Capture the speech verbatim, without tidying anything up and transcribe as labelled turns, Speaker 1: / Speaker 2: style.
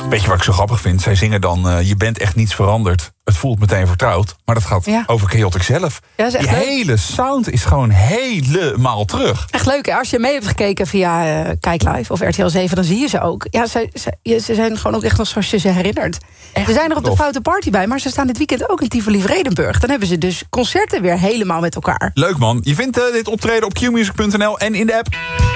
Speaker 1: Weet je wat ik zo grappig vind? Zij zingen dan, uh, je bent echt niets veranderd. Het voelt meteen vertrouwd. Maar dat gaat ja. over Chaotic zelf.
Speaker 2: Ja,
Speaker 1: Die hele sound is gewoon helemaal terug.
Speaker 2: Echt leuk, hè? Als je mee hebt gekeken via uh, Kijk Live of R T L zeven... dan zie je ze ook. Ja, ze, ze, ze zijn gewoon ook echt nog zoals je ze herinnert. Echt? Ze zijn er op de Foute Party bij, maar ze staan dit weekend ook in Tivoli Vredenburg. Dan hebben ze dus concerten weer helemaal met elkaar.
Speaker 1: Leuk, man. Je vindt uh, dit optreden op q music punt n l en in de app.